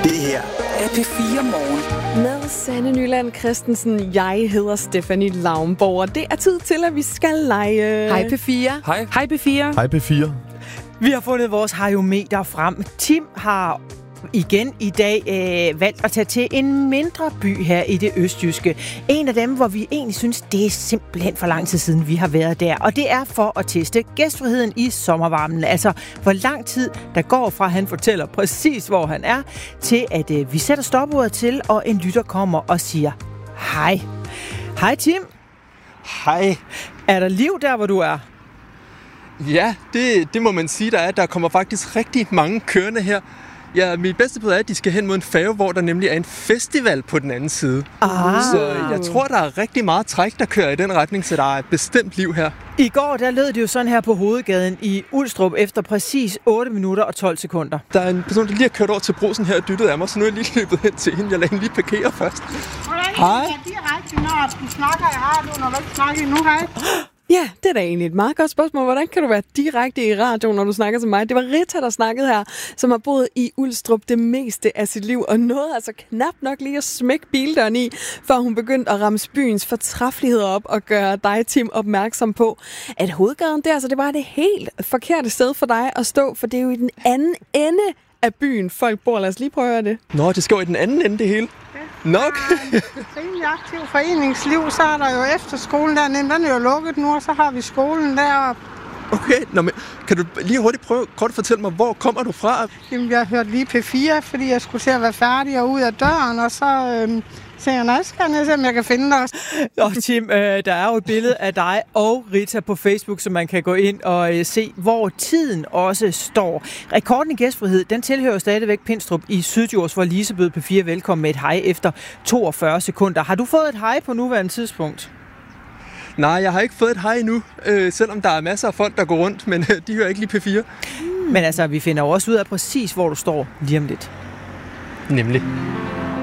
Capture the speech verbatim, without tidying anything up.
Det her er P fire Morgen. Med Sanne Nyland Christensen. Jeg hedder Stephanie Laumborg, og det er tid til, at vi skal lege. Hej P fire. Hej. Hej P fire. Hej P fire. Vi har fundet vores hajometer frem. Tim har igen i dag øh, valgt at tage til en mindre by her i det østjyske. En af dem, hvor vi egentlig synes, det er simpelthen for lang tid siden, vi har været der. Og det er for at teste gæstfriheden i sommervarmen. Altså, hvor lang tid der går fra, han fortæller præcis, hvor han er, til at øh, vi sætter stopordet til, og en lytter kommer og siger hej. Hej Tim. Hej. Er der liv der, hvor du er? Ja, det, det må man sige, der er. Der kommer faktisk rigtig mange kørende her. Ja, mit bedste bud er, at de skal hen mod en færge, hvor der nemlig er en festival på den anden side. Ah. Så jeg tror, der er rigtig meget træk, der kører i den retning, så der er et bestemt liv her. I går, der lød det jo sådan her på Hovedgaden i Ulstrup efter præcis otte minutter og tolv sekunder. Der er en person, der lige har kørt over til Brugsen her og dyttede af mig, så nu er jeg lige løbet hen til hende. Jeg lader hende lige parkere først. Hej. Det er direkte, når du snakker i radioen, og hvad snakker I nu, hej? Ja, det er da egentlig et meget godt spørgsmål. Hvordan kan du være direkte i radioen, når du snakker til mig? Det var Rita, der snakkede her, som har boet i Ulstrup det meste af sit liv, og nåede altså knap nok lige at smække bildøren i, før hun begyndte at ramme byens fortræffeligheder op og gøre dig, Tim, opmærksom på, at Hovedgaden der, altså det var det helt forkerte sted for dig at stå, for det er jo i den anden ende af byen, folk bor. Lad os lige prøve at høre det. Nå, det skal jo i den anden ende, det hele. Nok. Rimelig aktiv foreningsliv, så er der jo efterskolen dernede, den er jo lukket nu, og så har vi skolen deroppe. Okay, nå, men kan du lige hurtigt prøve kort at fortælle mig, hvor kommer du fra? Jamen, jeg hørte lige P fire, fordi jeg skulle til at være færdig og ud af døren, og så øhm, ser jeg, nej, skal jeg se, om jeg kan finde dig. Og Tim, øh, der er jo et billede af dig og Rita på Facebook, så man kan gå ind og øh, se, hvor tiden også står. Rekorden i gæstfrihed, den tilhører stadigvæk Pindstrup i Syddjurs, hvor Lise bød P fire velkommen med et hej efter toogfyrre sekunder. Har du fået et hej på nuværende tidspunkt? Nej, jeg har ikke fået et hej endnu, øh, selvom der er masser af folk, der går rundt, men øh, de hører ikke lige P fire. Mm. Men altså, vi finder jo også ud af præcis, hvor du står lige om lidt. Nemlig.